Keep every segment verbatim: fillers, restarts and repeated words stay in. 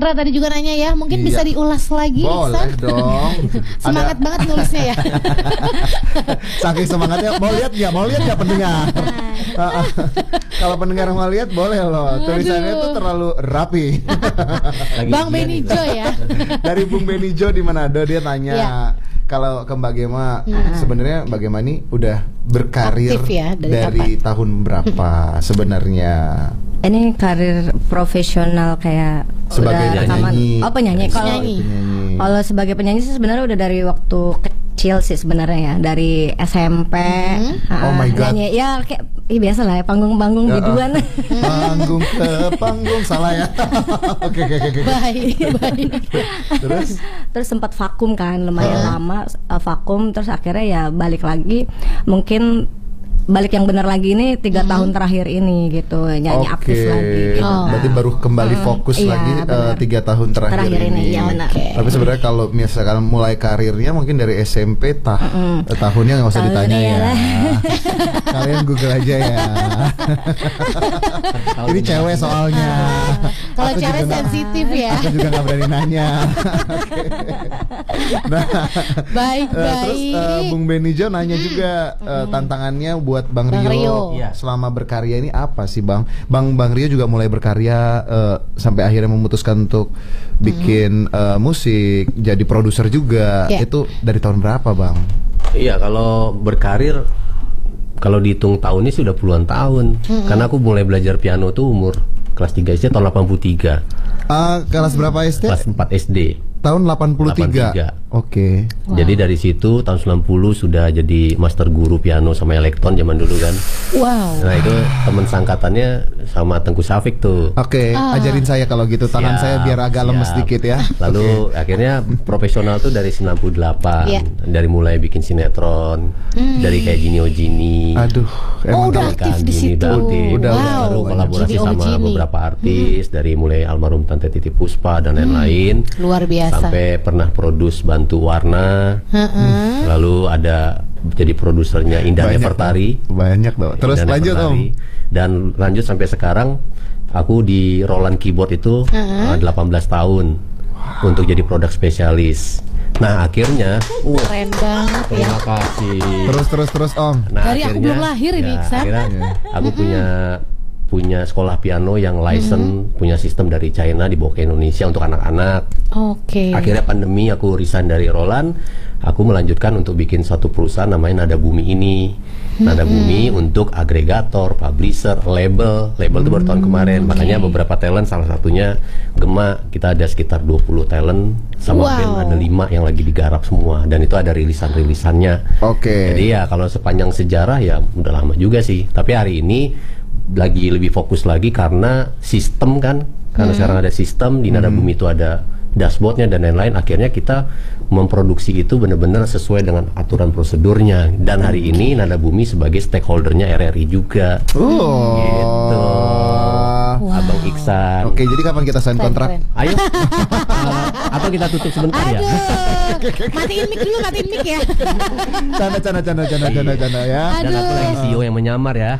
Hendra tadi juga nanya ya, mungkin Iya. bisa diulas lagi. Boleh Iksan? dong. Semangat Ada- banget nulisnya ya. Saking semangatnya, mau lihat nggak? Mau lihat nggak pendengar? Kalau pendengar mau lihat boleh loh. Tulisannya Aduh. tuh terlalu rapi. Lagi Bang ujian Benny itu. Jo ya. Dari Bung Benijo di Manado, dia tanya, Iya. kalau ke Mbak Gema, sebenarnya Mbak Gema ini udah berkarir Aktif ya, dari dari tahun berapa sebenarnya? Ini karir profesional kayak Sebagai udah rekaman. penyanyi. Oh penyanyi. Kalau Penyanyi. Penyanyi. kalau sebagai penyanyi sih sebenarnya udah dari waktu kecil sih sebenarnya ya, dari S M P. Oh my God. Nyanyi ya kayak ih, biasa lah ya, panggung-panggung Ya, biduan. Panggung ke panggung, salah ya. Oke oke oke. oke. Baik, baik. Terus Terus sempat vakum kan lumayan Heeh. lama uh, vakum, terus akhirnya ya balik lagi, mungkin balik yang benar lagi ini tiga tahun terakhir ini gitu, nyanyi oke. aktif lagi gitu. Oh. Berarti baru kembali fokus Iya, lagi eh, benar. tiga tahun terakhir, Terakhir ini, iya benar. Oke. Tapi sebenarnya kalau misalkan mulai karirnya mungkin dari S M P tah eh, tahunnya nggak usah Tahunnya ditanya ya ya. lah. Kalian Google aja ya. Ini cewek soalnya. Kalau Aku cewek juga nggak- sensitif ya. Aku juga nggak berani nanya. Oke. Nah, Baik, eh, terus baik. eh, Bung Benijo nanya juga eh, tantangannya buat Bang, Bang Rio, Rio. Iya. selama berkarya ini apa sih Bang? Bang Bang Rio juga mulai berkarya eh, sampai akhirnya memutuskan untuk bikin eh, musik, jadi produser juga. Iya. Itu dari tahun berapa Bang? Iya, kalau berkarir, kalau dihitung tahunnya sudah puluhan tahun. Karena aku mulai belajar piano tuh umur kelas tiga S D tahun delapan puluh tiga. Ah, kelas berapa S D? Kelas empat S D. Tahun delapan puluh tiga. delapan puluh tiga. Oke. Jadi dari situ tahun sembilan puluh sudah jadi master guru piano sama elektron zaman dulu kan. Wow. Nah itu teman sangkatannya sama Tengku Safik tuh. Oke, ajarin saya kalau gitu. Tangan Siap, saya biar agak lemes siap. dikit ya. Lalu akhirnya profesional tuh dari sembilan puluh delapan. Iya. Dari mulai bikin sinetron, dari kayak Gini Oh Gini. Aduh, Oh, udah kalau- aktif di Gini situ. Bakti. Udah, wow. Baru kolaborasi Gini Oh sama Gini. beberapa artis dari mulai almarhum Tante Titi Puspa dan lain-lain. Luar biasa. Sampai pernah produce Bantu Warna. Heeh. Lalu ada jadi produsernya Indah Banyak, Nefertari. Banyak dong. Terus Indah lanjut Om. Nefertari. Dan lanjut sampai sekarang aku di Roland Keyboard itu uh, delapan belas tahun untuk jadi produk spesialis. Nah akhirnya, uh, Keren banget ya. terima kasih. Terus terus terus Om. Nah, Dari aku belum lahir ini, ya, Iksan. akhirnya aku punya punya sekolah piano yang license, punya sistem dari China dibawa ke Indonesia untuk anak-anak. Oke. Akhirnya pandemi aku resign dari Roland, aku melanjutkan untuk bikin satu perusahaan namanya Nada Bumi ini. Nada Bumi untuk agregator, publisher, label. Label itu baru tahun kemarin. Makanya beberapa talent, salah satunya Gema, kita ada sekitar dua puluh talent sama Wow. band ada lima yang lagi digarap semua, dan itu ada rilisan-rilisannya. Oke. Jadi ya kalau sepanjang sejarah ya udah lama juga sih. Tapi hari ini lagi lebih fokus lagi karena sistem kan, karena sekarang ada sistem di Nada Bumi itu ada dashboardnya dan lain-lain. Akhirnya kita memproduksi itu benar-benar sesuai dengan aturan prosedurnya. Dan hari ini Nada Bumi sebagai stakeholdernya R R I juga. Oh. Gitu. Abang Iksan. Oke, jadi kapan kita sign Keren, kontrak? keren. Ayo. Uh, atau kita tutup sebentar ya. Aduh. Matiin mic dulu, matiin mic ya. Canda canda canda canda canda canda ya. Dan aku lagi C E O yang menyamar ya.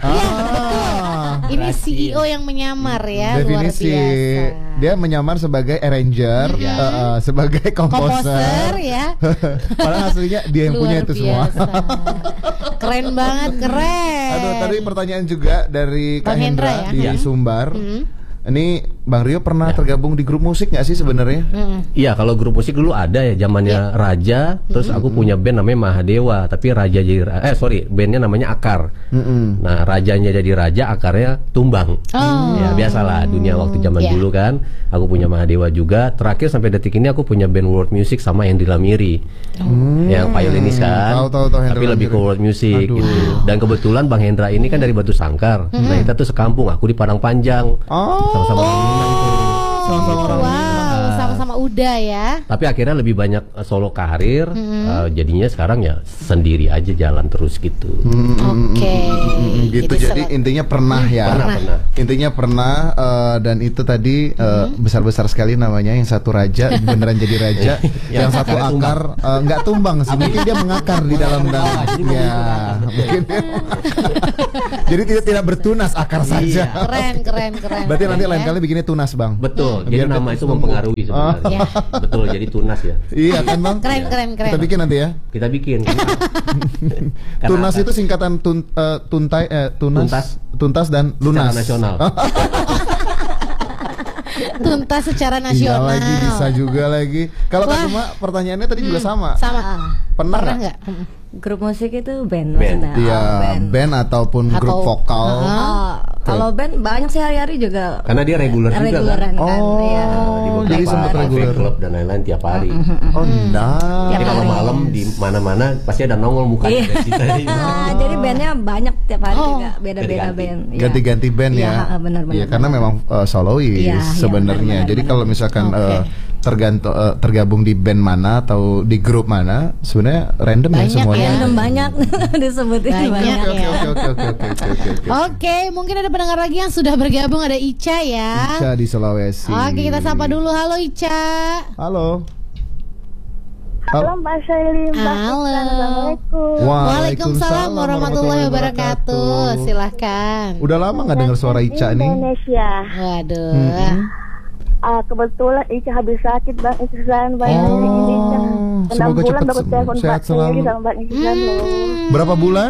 Ah. Ini C E O yang menyamar ya, luar Definisi biasa. dia menyamar sebagai arranger, eh, eh, sebagai Komposer komposer. ya. Padahal aslinya dia yang punya Luar itu semua. biasa. Keren banget, keren. Aduh, tadi pertanyaan juga dari Kak Bang Hendra Hendra ya? di Iya. Sumbar. Ini Bang Rio pernah tergabung di grup musik nggak sih sebenarnya? Iya, kalau grup musik dulu ada ya zamannya Raja, terus aku punya band namanya Mahadewa, tapi Raja jadi ra- eh sorry, bandnya namanya Akar. Mm-mm. Nah, rajanya jadi raja, akarnya tumbang. Oh. Ya biasalah dunia waktu zaman Iya. dulu kan. Aku punya Mahadewa juga. Terakhir sampai detik ini aku punya band world music sama Hendy Lamiri. Yang violinis kan. Tahu, tahu, tahu Hendy Tapi lebih ke Lamiri. world music Aduh. gitu. Dan kebetulan Bang Hendra ini kan dari Batu Sangkar. Nah, kita tuh sekampung, aku di Padang Panjang. Oh, Sama-sama orang Minang tuh. sama-sama orang Wow, sama-sama udah ya. Tapi akhirnya lebih banyak uh, solo karir, uh, jadinya sekarang ya sendiri aja jalan terus gitu. Hmm, Oke. hmm, gitu. Jadi, sel- intinya pernah ya. Pernah, pernah. Intinya pernah uh, dan itu tadi uh, besar-besar sekali namanya, yang satu raja beneran jadi raja, yang satu akar uh, nggak tumbang sih, mungkin dia mengakar di dalam dalam. Ya, mungkin dia jadi tidak tidak bertunas akar saja. Keren, keren, keren. Berarti keren, nanti ya. lain kali bikinnya tunas, Bang. Betul. Jadi Biar nama dia itu tumbuh. mempengaruhi sebenarnya. Ya. Betul, jadi tunas ya. Iya kan, Bang? Keren, keren, keren. Kita bikin nanti ya. Kita bikin. Karena Tunas apa? itu singkatan tun, eh, tuntai eh, tunas, Tuntas. tuntas dan lunas. Secara nasional. Tuntas secara Iya nasional. lagi, bisa juga lagi. Kalau Kak Wah. Gema pertanyaannya tadi juga sama. Sama. Pernah Pernah nggak? nggak? Mm. Grup musik itu band, Band. maksudnya. Iya, Oh, band. band ataupun Atau- grup vokal. Ah. Oh, kalau band banyak sih hari-hari juga. Karena dia reguler juga kan. Reguleran kan. Oh, Iya. Di beberapa jadi sempat cafe reguler. club dan lain-lain tiap hari. Oh, nah. Jadi kalau malam di mana-mana pasti ada nongol mukanya Iya. dari situ. Ah, jadi bandnya banyak tiap hari Oh. juga beda-beda Ganti-ganti. band. Iya. Ganti-ganti band Iya, ya. benar-benar. Iya, karena memang uh, solois Iya, iya, sebenarnya. benar-benar, Jadi benar. kalau misalkan Oke. uh, tergantung uh, tergabung di band mana atau di grup mana, sebenarnya random ya Banyak semuanya. ya. Random banyak disebutin Banyak. banyak. Oke, oke, oke, oke, oke, oke, oke, oke. Oke, mungkin ada pendengar lagi yang sudah bergabung, ada Ica ya. Ica di Sulawesi. Oke, kita sapa dulu. Halo Ica. Halo. Halo Mbak Shelly, Mbak Halo. Iksan, Assalamualaikum. Waalaikumsalam warahmatullahi wabarakatuh. Silahkan. Udah lama nggak dengar suara Ica nih? Indonesia. Waduh. Mm-mm. Ah, kebetulan Ica habis sakit Bang Iksan, Bang Oh, Indonesia. Enam semoga bulan cepat baru sembuh. telepon Sehat Mbak Shelly selalu. sama Bang Iksan loh. Berapa bulan?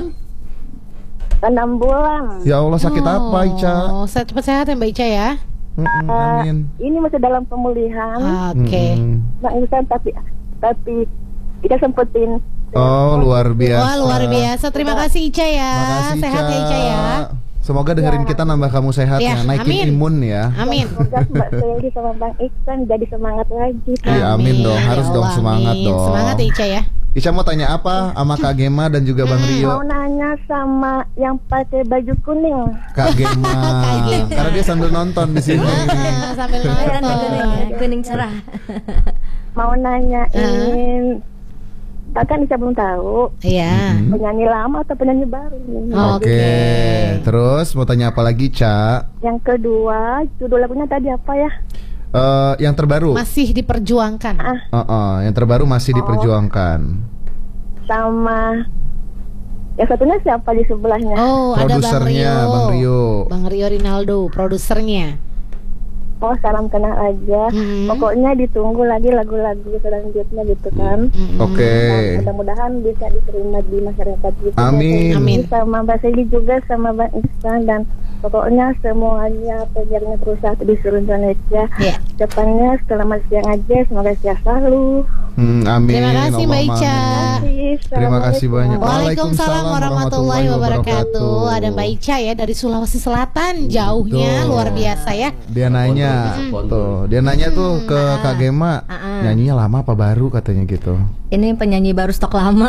Enam bulan. Ya Allah, sakit apa Ica? Oh, sehat cepat sehat ya Mbak Ica ya. Mm-mm, Ah, amin. ini masih dalam pemulihan, Oke. Mm-mm. Bang Iksan, tapi tapi Ica sempetin. Oh, luar biasa. Wah, luar biasa. Terima kasih Ica ya. Makasih, Sehat ya Ica ya. Semoga dengerin kita nambah kamu sehat Ya, ya, naikin amin. imun ya. Amin. Semoga Mbak Shelly sama Bang Iksan jadi semangat lagi. Iya, amin dong, Ya harus dong, Allah, semangat amin. dong. Semangat ya Ica ya. Ica mau tanya apa sama Kak Gema dan juga Bang Rio? Mau nanya sama yang pakai baju kuning. Kak Gema. Gema. Karena dia sambil nonton di sini. Ah, sambil Kan nonton. kuning ya, kuning cerah. Mau nanyain, bahkan Ica belum tahu Iya. penyanyi lama atau penyanyi baru nih. Oh, Oke, terus mau tanya apa lagi, Ca? Yang kedua, judul lagunya tadi apa ya? Eh, yang terbaru. Masih diperjuangkan. Ah, Uh, uh, yang terbaru masih diperjuangkan. sama yang satunya siapa di sebelahnya? Oh, ada Bang Produsernya, Rio. Bang Rio. Bang Rio Rinaldo, produsernya. Oh, salam kenal aja. Hmm. Pokoknya ditunggu lagi lagu-lagu selanjutnya gitu kan. Mm-mm. Oke. Dan mudah-mudahan bisa diterima di masyarakat gitu. Amin. Amin. Sama Mbak Segi juga, sama Bang Iksan, dan pokoknya semuanya penyiarnya berusaha di seluruh Indonesia. Ya. Depannya selamat siang aja, semoga sehat selalu. Hmm, amin. Terima kasih Mbak Allahumma Ica. amin. Terima kasih banyak. Waalaikumsalam warahmatullahi wabarakatuh. Ada Mbak Ica ya dari Sulawesi Selatan, jauhnya Betul. luar biasa ya. Dia nanya, tuh, dia nanya tuh ke Kak Gema, nyanyinya lama apa baru katanya gitu. Ini penyanyi baru stok lama.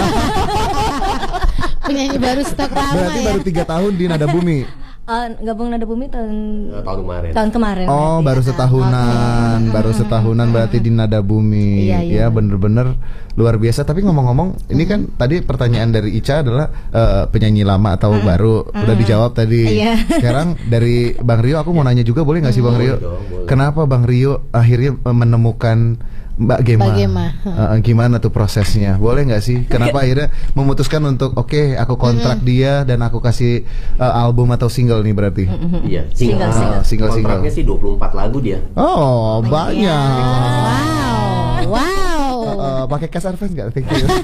Penyanyi baru stok lama Berarti ya. baru tiga tahun di Nada Bumi. Eh, gabung Nada Bumi tahun Eh, tahun kemarin. tahun kemarin. Oh, berarti. baru setahunan, baru setahunan berarti di Nada Bumi. Iya, iya. Ya, bener-bener luar biasa. Tapi ngomong-ngomong, ini kan tadi pertanyaan dari Ica adalah eh, penyanyi lama atau baru. Udah dijawab tadi. Iya. Sekarang dari Bang Rio, aku mau nanya juga, boleh nggak sih Bang Rio? Boleh dong, boleh. Kenapa Bang Rio akhirnya eh, menemukan Mbak Gema? Mbak Gema. Eh, gimana tuh prosesnya? Boleh nggak sih? Kenapa akhirnya memutuskan untuk oke, aku kontrak dia dan aku kasih eh, album atau single nih berarti? Iya, Single, single. Single, single. Kontraknya sih dua puluh empat lagu dia. Oh, banyak. Wow. Wow. Eh, eh, pakai cash advance nggak? Thank you.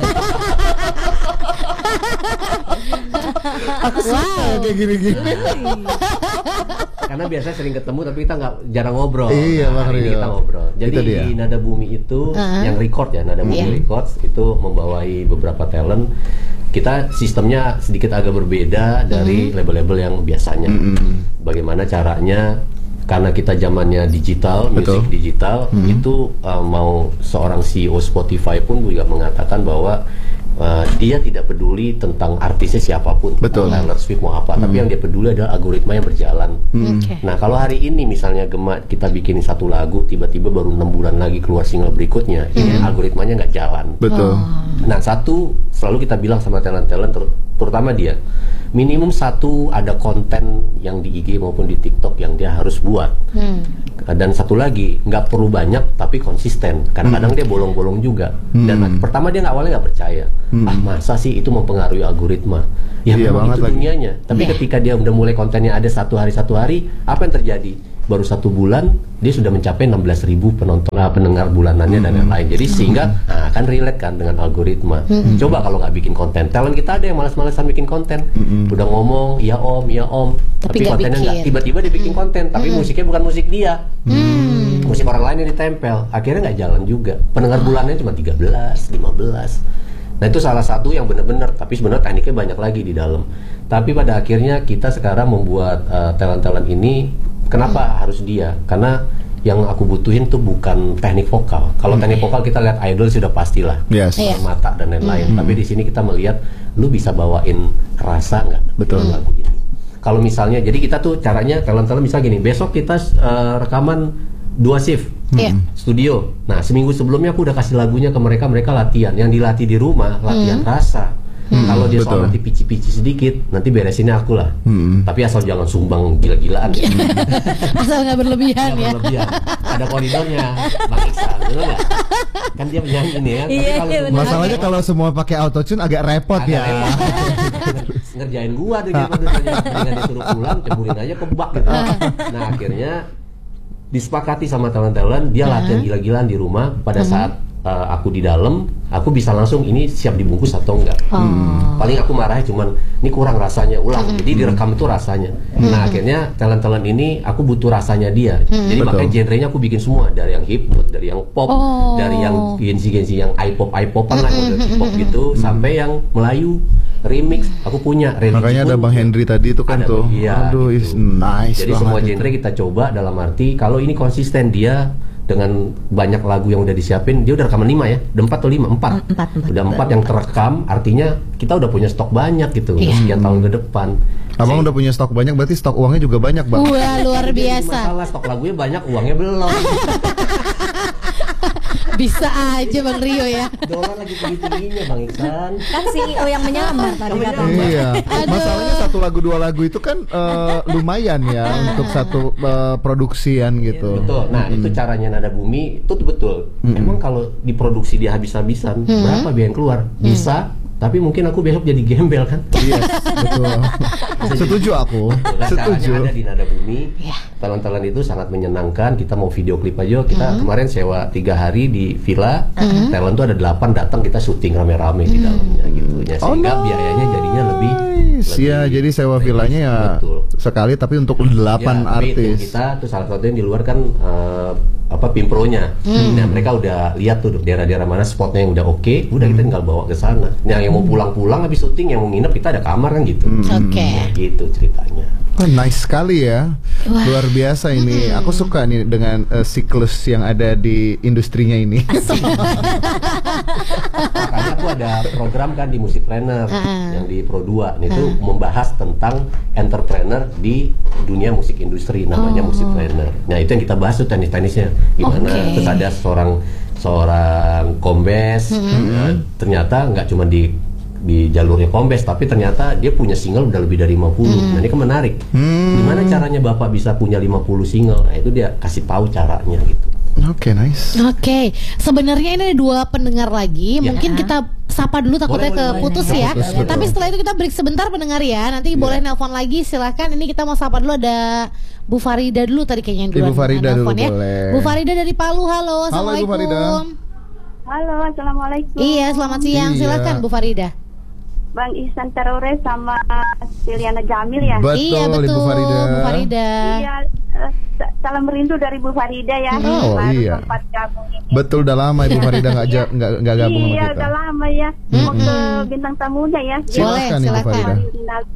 Aku suka kayak gini-gini. Karena biasanya sering ketemu tapi kita nggak jarang ngobrol. Iya, Bang hari ini Rio. kita ngobrol. Jadi Itu dia. di Nada Bumi itu Uh-huh. yang record ya, Nada Bumi Iya. Records itu membawai beberapa talent. Kita sistemnya sedikit agak berbeda dari label-label yang biasanya. Bagaimana caranya? Karena kita zamannya digital, Betul. musik digital, itu uh, mau seorang C E O Spotify pun juga mengatakan bahwa uh, dia tidak peduli tentang artisnya siapapun, betul, Taylor Swift mau apa, hmm. tapi yang dia peduli adalah algoritma yang berjalan. Hmm. Okay. Nah kalau hari ini misalnya Gema kita bikin satu lagu, tiba-tiba baru enam bulan lagi keluar single berikutnya, hmm. ini algoritmanya nggak jalan. Betul. Oh. Nah satu selalu kita bilang sama talent-talent, ter terutama dia, minimum satu ada konten yang di I G maupun di TikTok yang dia harus buat. Hmm. Dan satu lagi, nggak perlu banyak tapi konsisten. Kadang-kadang hmm. dia bolong-bolong juga. Hmm. Dan pertama dia nggak awalnya nggak percaya. Hmm. Ah masa sih itu mempengaruhi algoritma? Ya iya memang itu lagi dunianya. Tapi yeah. ketika dia udah mulai kontennya ada satu hari satu hari, apa yang terjadi? Baru satu bulan dia sudah mencapai enam belas ribu penonton, uh, pendengar bulanannya hmm. dan lain-lain. Jadi hmm. sehingga nah, akan relate kan dengan algoritma. Hmm. Coba kalau nggak bikin konten, talent kita ada yang malas-malasan bikin konten, hmm. udah ngomong ya om, ya om, tapi, tapi kontennya nggak. Tiba-tiba dia bikin hmm. konten, tapi hmm. musiknya bukan musik dia, hmm. musik orang lain yang ditempel. Akhirnya nggak jalan juga. Pendengar bulanannya cuma tiga belas, lima belas. Nah itu salah satu yang benar-benar, tapi sebenarnya tekniknya banyak lagi di dalam. Tapi pada akhirnya kita sekarang membuat uh, talent-talent ini, kenapa hmm. harus dia? Karena yang aku butuhin tuh bukan teknik vokal. Kalau hmm. teknik vokal kita lihat idol sudah pastilah, yes. yeah. mata dan lain-lain. Hmm. Tapi di sini kita melihat, lu bisa bawain rasa nggak? Betul. Lagu ini. Kalau misalnya, jadi kita tuh caranya talent-talent misalnya gini, besok kita uh, rekaman dua shift. Yeah. Studio. Nah seminggu sebelumnya aku udah kasih lagunya ke mereka, mereka latihan. Yang dilatih di rumah latihan hmm. rasa. Hmm. Kalau dia soal nanti pici-pici sedikit, nanti beresinnya aku lah. Hmm. Tapi asal jangan sumbang gila-gilaan. Asal nggak berlebihan ya. Berlebihan. Ada koridornya, Bang Iksan, betul nggak? Kan dia penyanyi nih ya. Iya, Tapi iya, kalau masalahnya kalau semua pakai autotune agak repot agak ya. Repot. Ngerjain gua deh gitu, dengan disuruh pulang, ceburin aja ke bak gitu. Nah akhirnya disepakati sama talent-talent, dia latihan gila-gilaan di rumah. Pada saat uh, aku di dalam, aku bisa langsung ini siap dibungkus atau enggak. Hmm. Paling aku marahnya cuman ini kurang rasanya, ulang. Hmm. Jadi direkam itu rasanya. Hmm. Nah akhirnya talent-talent ini aku butuh rasanya dia. Hmm. Jadi betul. Makanya genrenya aku bikin semua, dari yang hip hop, dari yang pop, oh. dari yang gensi-gensi yang i-pop, i-popan lah, model hip-hop gitu, hmm. sampai yang Melayu. Remix, aku punya. Makanya ada Bang Henry tadi itu kan tuh. Iya, aduh, gitu. Is nice. Jadi semua genre itu kita coba dalam arti kalau ini konsisten dia dengan banyak lagu yang udah disiapin, dia udah rekaman lima ya, udah empat atau lima, empat, empat, empat udah empat yang terekam, artinya kita udah punya stok banyak gitu, iya. sekian tahun ke depan. Abang udah punya stok banyak, berarti stok uangnya juga banyak bang. Wah luar biasa. Masalah stok lagunya banyak, uangnya belum. Bisa aja Bang Rio ya. Dolar lagi tinggi-tingginya Bang Iksan. Kan C E O yang menyamar tadi katanya. Iya. Masalahnya satu lagu dua lagu itu kan uh, lumayan ya untuk satu uh, produksian gitu. Ya, betul. Nah mm-hmm. itu caranya Nada Bumi itu betul. Mm-hmm. Emang kalau diproduksi dia habis-habisan, mm-hmm. berapa biaya yang keluar? Bisa. Mm-hmm. Tapi mungkin aku besok jadi gembel kan? Iya, betul. Setuju aku. Betul, setuju. Ada di Nada Bumi. Yeah. Talent-talent itu sangat menyenangkan. Kita mau video klip aja. Kita mm-hmm. kemarin sewa tiga hari di villa. Mm-hmm. Talent tuh ada delapan datang, kita syuting rame-rame mm-hmm. di dalamnya gitu. Ya, sehingga oh, nice. biayanya jadinya lebih. Iya, jadi sewa villanya ya betul. sekali tapi untuk delapan ya, artis. Kita tuh salah satunya di luar kan uh, apa Pimpronya. Hmm. Nah, mereka udah lihat tuh daerah-daerah mana spotnya yang udah oke, okay, udah hmm. kita tinggal bawa ke sana. Nah, yang mau pulang-pulang habis syuting, yang mau nginep kita ada kamar kan gitu. Hmm. Oke. Okay. Nah, gitu ceritanya. Oh, nice sekali ya. Wah. Luar biasa ini. Hmm. Aku suka nih dengan uh, siklus yang ada di industrinya ini. Makanya aku ada program kan di Music Planner uh-uh. yang di Pro dua. Itu uh. membahas tentang entrepreneur di dunia musik industri, namanya oh. Music Planner. Nah, itu yang kita bahas tuh teknis-teknisnya. Gimana? Okay. Terus ada seorang seorang kombes, mm-hmm. uh, ternyata nggak cuma di di jalurnya kombes, tapi ternyata dia punya single udah lebih dari lima puluh. Hmm. Nah, ini kan menarik. Hmm. Gimana caranya Bapak bisa punya lima puluh single? Nah, itu dia kasih tahu caranya gitu. Oke, okay, nice. Oke, okay. Sebenarnya ini ada dua pendengar lagi. Ya. Mungkin kita sapa dulu takutnya keputus ya. Putus, tapi setelah itu kita break sebentar pendengar ya. Nanti ya. boleh nelpon lagi silahkan. Ini kita mau sapa dulu, ada Bu Farida dulu tadi kayaknya yang duluan. Ibu Farida dulu ya. boleh. Bu Farida dari Palu, halo. Assalamualaikum. Halo, Ibu Farida. Halo, assalamualaikum. Iya, selamat siang. Iya. Silakan Bu Farida. Bang Ihsan Terore sama Siliana Jamil ya? Betul, iya betul, Bu Farida. Bu Farida. Iya, uh, salam rindu dari Bu Farida ya. Oh baru iya. sempat gabung ini. Betul, udah lama Ibu Farida nggak ja, nggak nggak gabung iya, sama kita. Iya, udah lama ya. Mm-hmm. Mau ke bintang tamunya ya. Boleh, silakan Ibu Farida. Nanti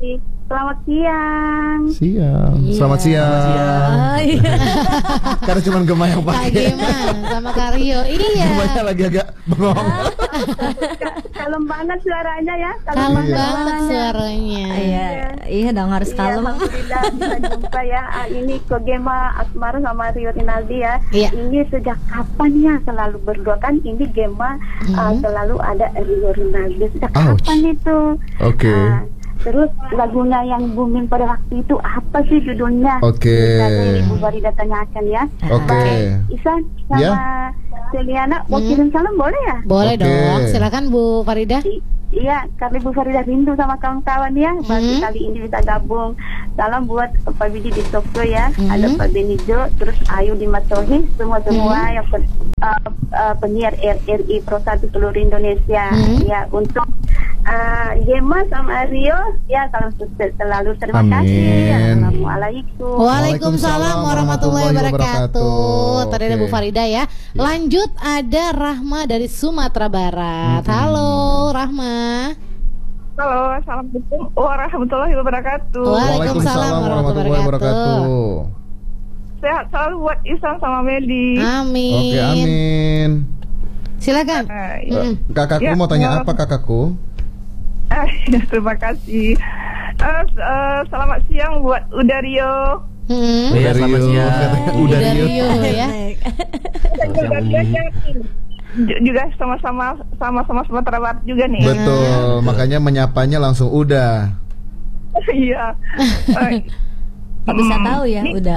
Selamat siang. Siang. Iya. Selamat siang. Ah, iya. Karena cuma Gema yang Kak pakai. Gema sama Karyo. Iya. Gemanya lagi agak bengong. Kalem banget suaranya ya. Kalem Iya. banget suaranya. Iya, iya dong harus Iya, kalem. alhamdulillah bisa jumpa ya. Ah, ini Ko Gema Asmara sama Rio Rinaldi ya. Iya. Ini sejak kapan ya selalu berdua kan? Ini Gema ah, selalu ada Rio Rinaldi. Sejak Ouch. kapan itu? Oke. Ah, terus lagunya yang booming pada waktu itu apa sih judulnya? Oke. Bisa dari Ibu Farida tanyakan ya. Oke. Baik, Isan sama Ya. Celiana mau kirim salam boleh ya? Boleh Oke. dong. Silakan Bu Farida. I- Iya, karena Ibu Farida rindu sama kawan-kawan ya. Baru Hmm. kali ini bisa gabung. Salam buat Pak Bidi di Tokyo ya. Hmm. Ada Pak Benijo, terus Ayu di Matohi, semua-semua Hmm. yang pen, uh, uh, penyiar R R I Pro satu seluruh Indonesia. Hmm. Ya, untuk uh, Gema sama Rio, ya salam sukses selalu. Terima Amin. kasih. Assalamualaikum. Waalaikumsalam warahmatullahi wabarakatuh. wabarakatuh. Tadi ada Oke. Bu Farida ya. Lanjut ada Rahma dari Sumatera Barat. Halo Rahma. Halo, assalamualaikum warahmatullahi wabarakatuh. Waalaikumsalam warahmatullahi wabarakatuh. Sehat selalu buat Isan sama Medi. Amin. Oke, amin. Silakan. Eh, Mm-mm. Kakakku Ya, mau tanya ya. apa kakakku? eh, terima kasih. Eh, s- eh, selamat siang buat Udario. Hmm. Iya, selamat Rio. siang. Katanya Udah udah Rio. Rio ya. Dan juga dia J- juga sama-sama sama-sama Sumatera Barat juga nih. Betul, makanya menyapanya langsung udah. Iya. Eh, Kok bisa mm, tahu ya, ini- udah.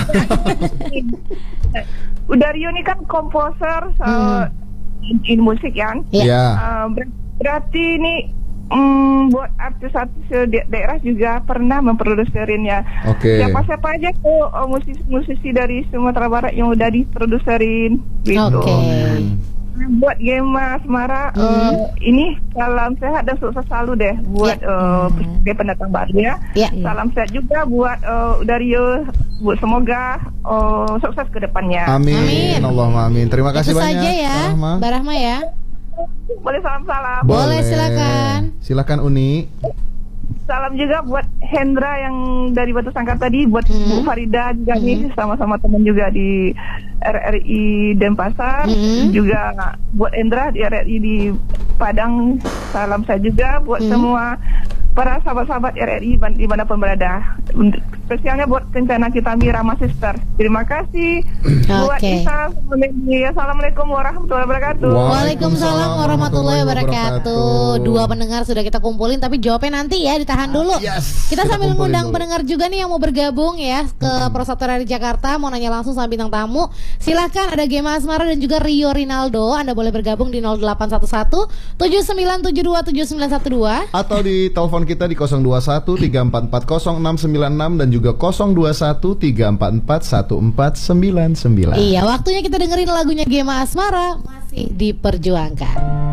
Udario ini kan komposer uh, in musik kan. Ya. Ya. Uh, ber- berarti ini mm, buat artis-artis di daerah juga pernah memprodukserinnya. Oke. Siapa-siapa aja tuh uh, musisi-musisi dari Sumatera Barat yang udah diproduserin gitu. Oke. Buat Gema Asmara, uh, ini salam sehat dan sukses selalu deh buat uh, dia pendatang baru ya. Ya. Salam sehat juga buat uh, Udario, buat semoga uh, sukses ke depannya. Amin. Amin. Allahumma amin. Terima kasih Itu banyak. saja ya, Rahma. Mbak Rahma ya. Boleh salam-salam. Boleh, silakan. Silakan Uni. Salam juga buat Hendra yang dari Batu Sangkar tadi, buat Hmm. Bu Farida juga nih, sama-sama teman juga di R R I Denpasar, Hmm. juga buat Hendra di R R I di Padang. Salam saya juga buat Hmm. semua para sahabat-sahabat R R I ban- dimanapun berada. Untuk- Spesialnya buat Kencana Citami Rama Sister. Terima kasih buat Oke. Isa. Assalamualaikum warahmatullahi wabarakatuh. Waalaikumsalam warahmatullahi wabarakatuh. Dua pendengar sudah kita kumpulin, tapi jawabnya nanti ya, ditahan dulu. Yes, Kita kita sambil kumpulin ngundang dulu. pendengar juga nih yang mau bergabung ya ke Pro satu R R I Jakarta, mau nanya langsung sama bintang tamu. Silahkan, ada Gema Asmara dan juga Rio Rinaldo. Anda boleh bergabung di nol delapan satu satu tujuh sembilan tujuh dua tujuh sembilan satu dua. Atau di telepon kita di nol dua satu tiga empat empat nol enam sembilan enam dan juga nol dua satu tiga empat empat satu empat sembilan sembilan. Iya, waktunya kita dengerin lagunya Gema Asmara, masih diperjuangkan.